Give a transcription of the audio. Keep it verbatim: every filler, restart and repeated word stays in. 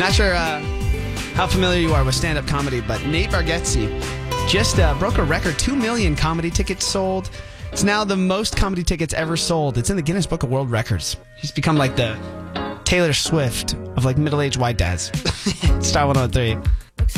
Not sure uh, how familiar you are with stand-up comedy, but Nate Bargatze just uh, broke a record. Two million comedy tickets sold. It's now the most comedy tickets ever sold. It's in the Guinness Book of World Records. He's become like the Taylor Swift of like middle-aged white dads. Star one oh three.